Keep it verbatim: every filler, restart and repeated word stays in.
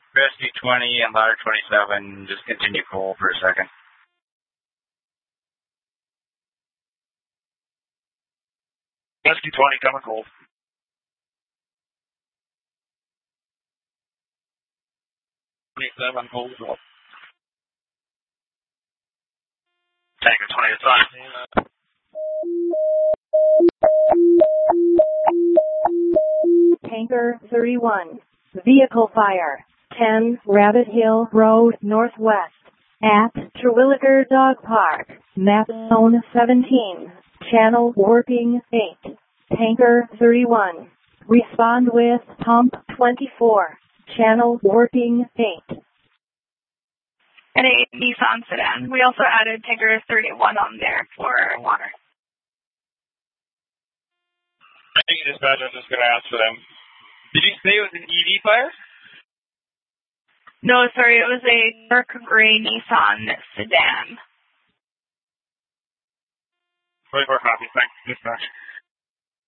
Rescue twenty and ladder twenty-seven, just continue cold for a second. Rescue twenty, coming cold. twenty-seven, cold. Tanker twenty, it's on. Tanker thirty-one, vehicle fire, ten Rabbit Hill Road Northwest, at Terwilliger Dog Park, map zone seventeen, channel working eight. Tanker thirty-one, respond with pump twenty-four, channel working eight. And a Nissan sedan. We also added Tanker thirty-one on there for water. I think dispatch, I'm just going to ask for them. Did you say it was an E V fire? No, sorry, it was a dark gray Nissan sedan. twenty-four copy, thanks, dispatch.